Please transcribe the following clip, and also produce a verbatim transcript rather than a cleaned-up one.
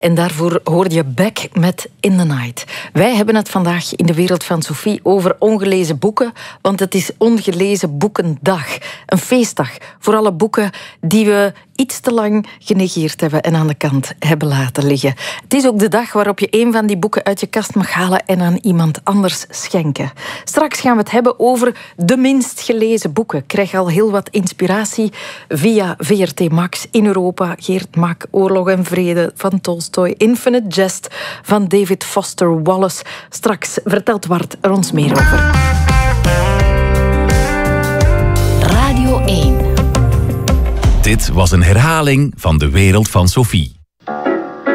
En daarvoor hoorde je Beck met In the Night. Wij hebben het vandaag in de wereld van Sophie over ongelezen boeken, want het is Ongelezen Boekendag. Een feestdag voor alle boeken die we iets te lang genegeerd hebben en aan de kant hebben laten liggen. Het is ook de dag waarop je een van die boeken uit je kast mag halen en aan iemand anders schenken. Straks gaan we het hebben over de minst gelezen boeken. Ik krijg al heel wat inspiratie via V R T Max in Europa. Geert Mak, Oorlog en Vrede van Tolstoy. Infinite Jest van David Foster Wallace. Straks vertelt Wart er ons meer over. Radio één. Dit was een herhaling van De Wereld van Sophie.